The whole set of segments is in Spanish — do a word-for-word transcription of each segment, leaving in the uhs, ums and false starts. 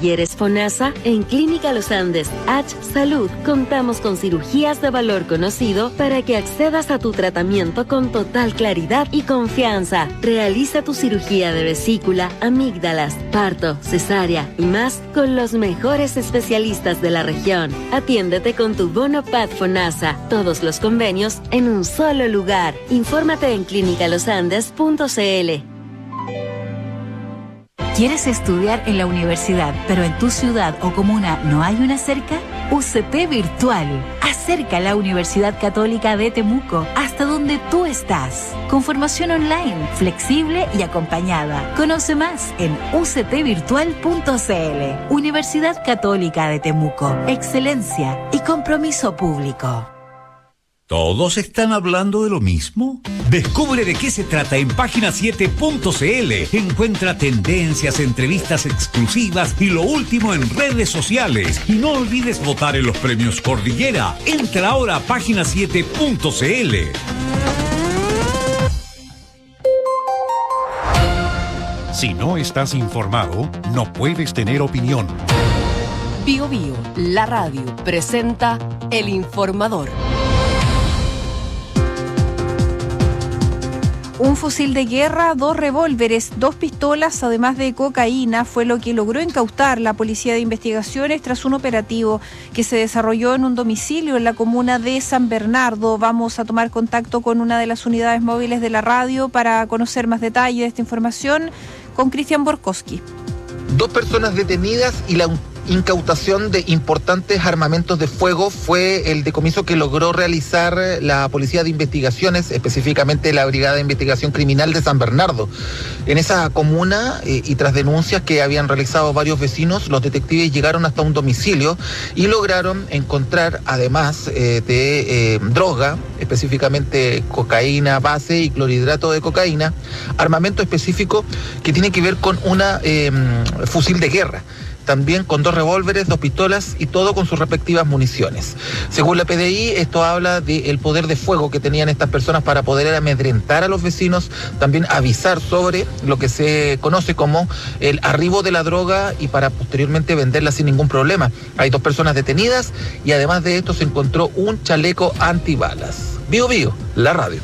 requieres FONASA? En Clínica Los Andes H Salud contamos con cirugías de valor conocido para que accedas a tu tratamiento con total claridad y confianza. Realiza tu cirugía de vesícula, amígdalas, parto, cesárea y más con los mejores especialistas de la región. Atiéndete con tu bono P A D FONASA. Todos los convenios en un solo lugar. Infórmate en clínica los andes punto c l. ¿Quieres estudiar en la universidad, pero en tu ciudad o comuna no hay una cerca? U C T Virtual. Acerca a la Universidad Católica de Temuco hasta donde tú estás. Con formación online, flexible y acompañada. Conoce más en u c t virtual punto c l. Universidad Católica de Temuco. Excelencia y compromiso público. ¿Todos están hablando de lo mismo? Descubre de qué se trata en página siete punto c l. Encuentra tendencias, entrevistas exclusivas y lo último en redes sociales. Y no olvides votar en los premios Cordillera. Entra ahora a página siete punto c l. Si no estás informado, no puedes tener opinión. Bio Bio, la radio, presenta El Informador. Un fusil de guerra, dos revólveres, dos pistolas, además de cocaína, fue lo que logró incautar la Policía de Investigaciones tras un operativo que se desarrolló en un domicilio en la comuna de San Bernardo. Vamos a tomar contacto con una de las unidades móviles de la radio para conocer más detalles de esta información con Cristian Borkowski. Dos personas detenidas y la incautación de importantes armamentos de fuego fue el decomiso que logró realizar la Policía de Investigaciones, específicamente la Brigada de Investigación Criminal de San Bernardo. En esa comuna, eh, y tras denuncias que habían realizado varios vecinos, los detectives llegaron hasta un domicilio y lograron encontrar, además eh, de eh, droga, específicamente cocaína base y clorhidrato de cocaína, armamento específico que tiene que ver con una eh, fusil de guerra. También con dos revólveres, dos pistolas y todo con sus respectivas municiones. Según la P D I, esto habla del poder de fuego que tenían estas personas para poder amedrentar a los vecinos, también avisar sobre lo que se conoce como el arribo de la droga y para posteriormente venderla sin ningún problema. Hay dos personas detenidas y además de esto se encontró un chaleco antibalas. Bio Bio, la radio.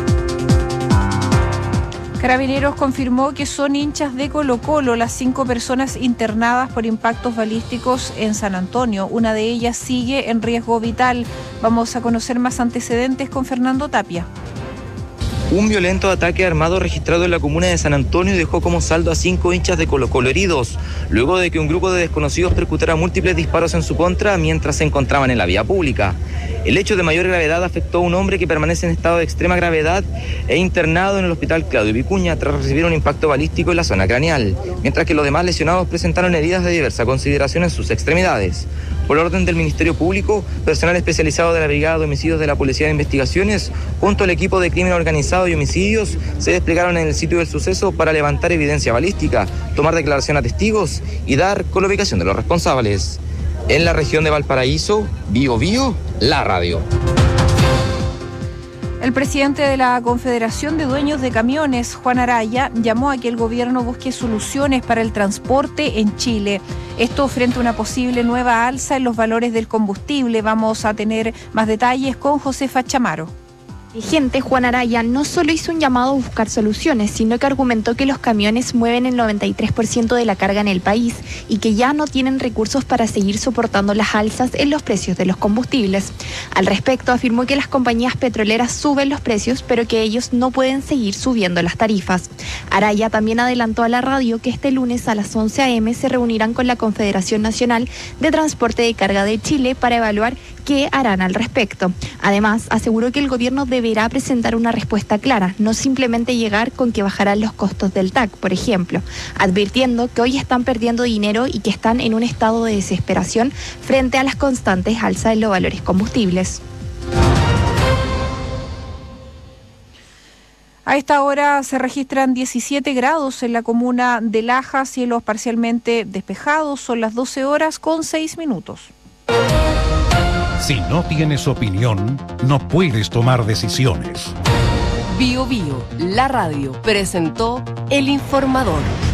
Carabineros confirmó que son hinchas de Colo-Colo las cinco personas internadas por impactos balísticos en San Antonio. Una de ellas sigue en riesgo vital. Vamos a conocer más antecedentes con Fernando Tapia. Un violento ataque armado registrado en la comuna de San Antonio dejó como saldo a cinco hinchas de Colo-Colo heridos, luego de que un grupo de desconocidos percutara múltiples disparos en su contra mientras se encontraban en la vía pública. El hecho de mayor gravedad afectó a un hombre que permanece en estado de extrema gravedad e internado en el hospital Claudio Vicuña tras recibir un impacto balístico en la zona craneal, mientras que los demás lesionados presentaron heridas de diversa consideración en sus extremidades. Por orden del Ministerio Público, personal especializado de la Brigada de Homicidios de la Policía de Investigaciones, junto al equipo de crimen organizado y homicidios, se desplegaron en el sitio del suceso para levantar evidencia balística, tomar declaración a testigos y dar con la ubicación de los responsables. En la región de Valparaíso, Bio Bio, la radio. El presidente de la Confederación de Dueños de Camiones, Juan Araya, llamó a que el gobierno busque soluciones para el transporte en Chile. Esto frente a una posible nueva alza en los valores del combustible. Vamos a tener más detalles con Josefa Chamaro. El dirigente Juan Araya no solo hizo un llamado a buscar soluciones, sino que argumentó que los camiones mueven el noventa y tres por ciento de la carga en el país y que ya no tienen recursos para seguir soportando las alzas en los precios de los combustibles. Al respecto, afirmó que las compañías petroleras suben los precios, pero que ellos no pueden seguir subiendo las tarifas. Araya también adelantó a la radio que este lunes a las once a eme se reunirán con la Confederación Nacional de Transporte de Carga de Chile para evaluar qué harán al respecto. Además, aseguró que el gobierno deberá presentar una respuesta clara, no simplemente llegar con que bajarán los costos del T A C, por ejemplo, advirtiendo que hoy están perdiendo dinero y que están en un estado de desesperación frente a las constantes alzas en los valores combustibles. A esta hora se registran diecisiete grados en la comuna de Laja, cielos parcialmente despejados, son las doce horas con seis minutos. Si no tienes opinión, no puedes tomar decisiones. Bio Bio, la radio, presentó El Informador.